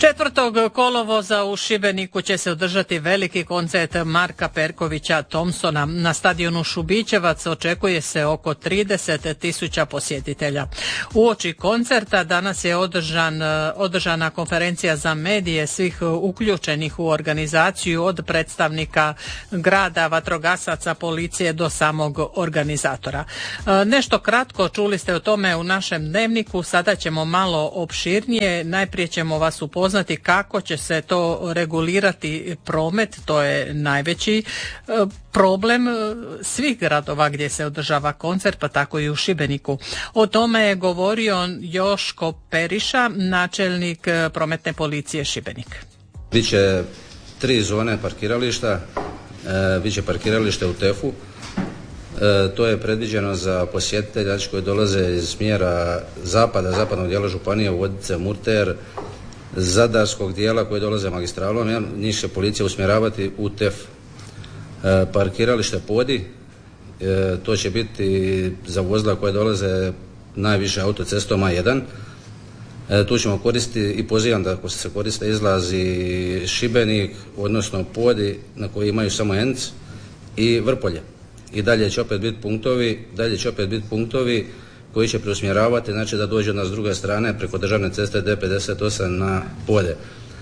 4. kolovoza u Šibeniku će se održati veliki koncert Marka Perkovića Thompsona. Na stadionu Šubićevac očekuje se oko 30.000 posjetitelja. Uoči koncerta danas je održana konferencija za medije svih uključenih u organizaciju, od predstavnika grada, vatrogasaca, policije do samog organizatora. Nešto kratko čuli ste o tome u našem dnevniku, sada ćemo malo opširnije. Najprije ćemo vas upoznati kako će se to regulirati promet, to je najveći problem svih gradova gdje se održava koncert, pa tako i u Šibeniku. O tome je govorio Joško Periša, načelnik prometne policije Šibenik. Biće 3 zone parkirališta, biće parkiralište u Tefu. To je predviđeno za posjetitelje koji dolaze iz smjera zapadnog dijela županije, Vodice, Murter, zadarskog dijela koji dolaze magistralom, njih će policija usmjeravati u TEF. Parkiralište Podi, to će biti za vozila koje dolaze najviše autocestom A1. Tu ćemo koristiti i pozivam da se koriste izlazi Šibenik, odnosno Podi na koji imaju samo ENC i Vrpolje. I dalje će opet biti punktovi koji će preusmjeravati, znači da dođe nas s druge strane preko državne ceste D58 na Pode.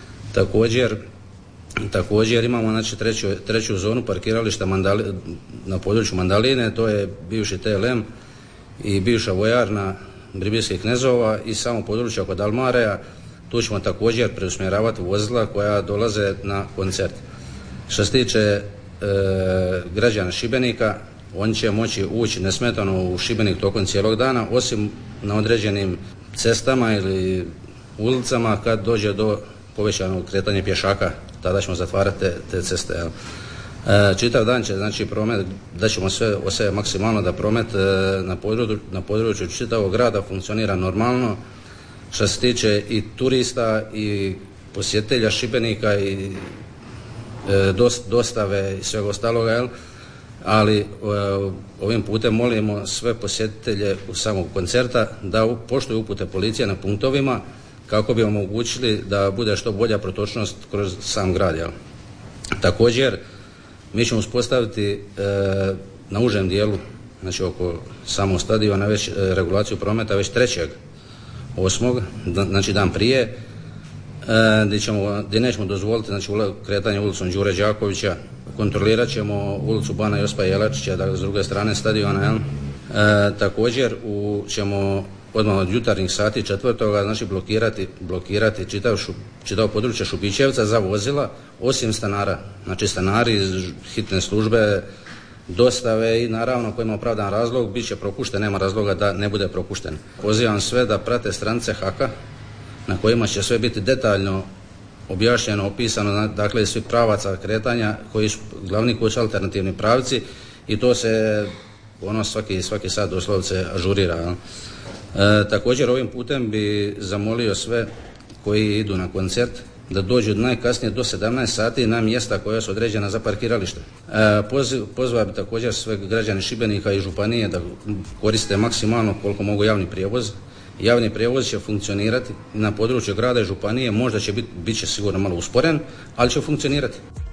Također imamo znači treću zonu parkirališta na području Mandaline, to je bivši TLM i bivša vojarna Bribirskih knezova i samo područje oko Dalmareja. Tu ćemo također preusmjeravati vozila koja dolaze na koncert. Što se tiče građana Šibenika, oni će moći ući nesmetano u Šibenik tokom cijelog dana, osim na određenim cestama ili ulicama kad dođe do povećanog kretanja pješaka, tada ćemo zatvarati te ceste. Čitav dan će znači promet, da ćemo sve od sebe maksimalno da promet na području čitavog grada funkcionira normalno. Što se tiče i turista i posjetitelja Šibenika i dostave i svega ostaloga, ali ovim putem molimo sve posjetitelje u samog koncerta da poštuju upute policije na punktovima kako bi omogućili da bude što bolja protočnost kroz sam grad. Također mi ćemo uspostaviti na užem dijelu, znači oko samog stadiona, već regulaciju prometa već 3.8., znači dan prije, gdje nećemo dozvoliti znači kretanje ulicom Đure Đakovića. Kontrolirat ćemo ulicu Bana Josipa Jelačića, da s druge strane stadiona. Također ćemo odmah od jutarnjih sati 4. znači blokirati čitavo područje Šubićevca za vozila, osim stanara. Znači stanari iz hitne službe, dostave i naravno koji ima opravdan razlog bit će propušten, nema razloga da ne bude propušten. Pozivam sve da prate stranice HAK-a na kojima će sve biti detaljno objašnjeno, opisano, dakle svih pravaca kretanja koji su glavni, koji su alternativni pravci, i to se svaki sat doslovce ažurira. Također ovim putem bi zamolio sve koji idu na koncert da dođu najkasnije do 17 sati na mjesta koja su određena za parkiralište. Pozvao bi također sve građane Šibenika i županije da koriste maksimalno koliko mogu javni prijevoz. Javni prijevoz će funkcionirati na području grada i županije, možda će bit će sigurno malo usporen, ali će funkcionirati.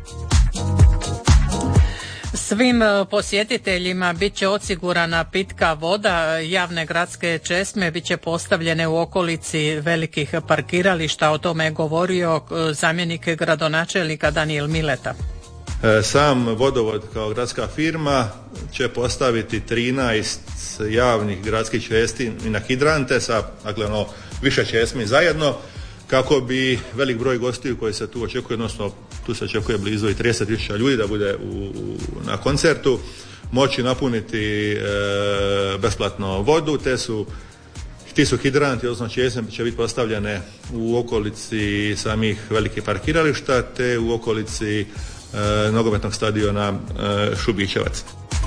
Svim posjetiteljima bit će osigurana pitka voda, javne gradske česme bit će postavljene u okolici velikih parkirališta, o tome je govorio zamjenik gradonačelnika Danijel Mileta. Sam vodovod kao gradska firma će postaviti 13 javnih gradskih česti na hidrante sa više česmi zajedno, kako bi velik broj gostiju koji se tu očekuje, odnosno tu se očekuje blizu i 30.000 ljudi da bude na koncertu, moći napuniti besplatno vodu. Ti su hidranti, odnosno česme će biti postavljene u okolici samih velikih parkirališta te u okolici nogometnog stadiona Šubićevac.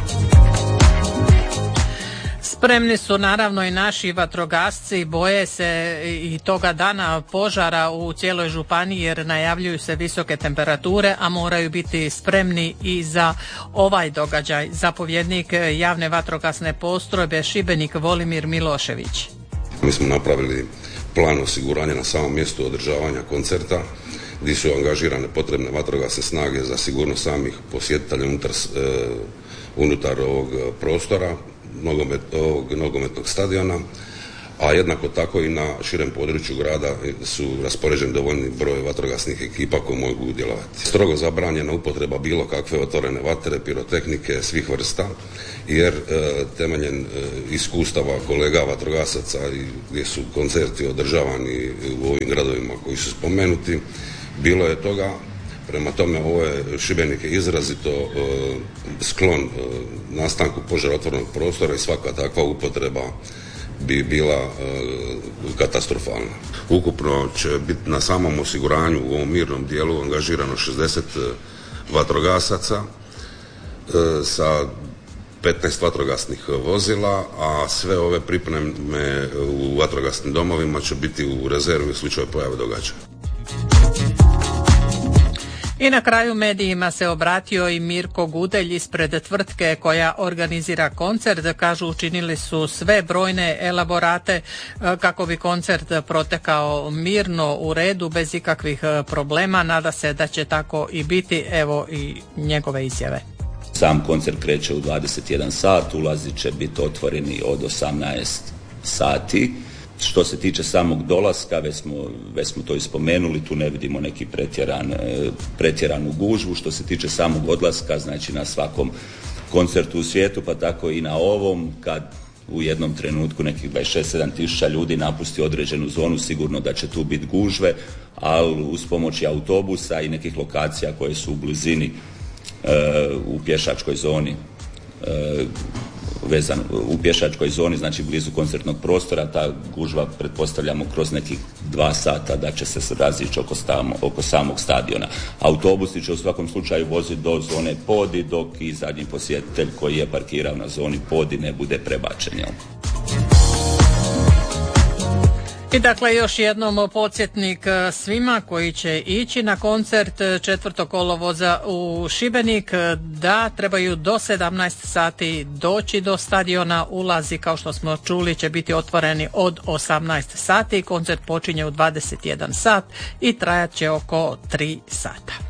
Spremni su naravno i naši vatrogasci, boje se i toga dana požara u cijeloj županiji jer najavljuju se visoke temperature, a moraju biti spremni i za ovaj događaj. Zapovjednik javne vatrogasne postrojbe Šibenik Volimir Milošević. Mi smo napravili plan osiguranja na samom mjestu održavanja koncerta, gdje su angažirane potrebne vatrogasne snage za sigurnost samih posjetitelja unutar ovog prostora, ovog nogometnog stadiona, a jednako tako i na širem području grada su raspoređen dovoljni broj vatrogasnih ekipa koji mogu djelovati. Strogo zabranjena upotreba bilo kakve otvorene vatre, pirotehnike svih vrsta, jer temeljem iskustava kolega vatrogasaca gdje su koncerti održavani u ovim gradovima koji su spomenuti, bilo je toga. Prema tome, Šibenik je izrazito sklon nastanku požara otvorenog prostora i svaka takva upotreba bi bila katastrofalna. Ukupno će biti na samom osiguranju u ovom mirnom dijelu angažirano 60 vatrogasaca sa 15 vatrogasnih vozila, a sve ove pripreme u vatrogasnim domovima će biti u rezervi u slučaju pojave događaja. I na kraju medijima se obratio i Mirko Gudelj ispred tvrtke koja organizira koncert. Kažu, učinili su sve brojne elaborate kako bi koncert protekao mirno, u redu, bez ikakvih problema. Nada se da će tako i biti. Evo i njegove izjave. Sam koncert kreće u 21 sat, ulazi će biti otvoreni od 18 sati. Što se tiče samog dolaska, već smo to i spomenuli, tu ne vidimo neki pretjeranu gužvu. Što se tiče samog odlaska, znači na svakom koncertu u svijetu, pa tako i na ovom, kad u jednom trenutku nekih 26-7 tisuća ljudi napusti određenu zonu, sigurno da će tu biti gužve, ali uz pomoć autobusa i nekih lokacija koje su u blizini u pješačkoj zoni, u pješačkoj zoni, znači blizu koncertnog prostora, ta gužva pretpostavljamo kroz nekih 2 sata da će se razići oko samog stadiona. Autobusi će u svakom slučaju voziti do zone Podi, dok i zadnji posjetitelj koji je parkirao na zoni Podi ne bude prebačen. I dakle još jednom podsjetnik svima koji će ići na koncert 4. kolovoza u Šibenik da trebaju do 17 sati doći do stadiona. Ulazi, kao što smo čuli, će biti otvoreni od 18 sati. Koncert počinje u 21 sat i trajat će oko 3 sata.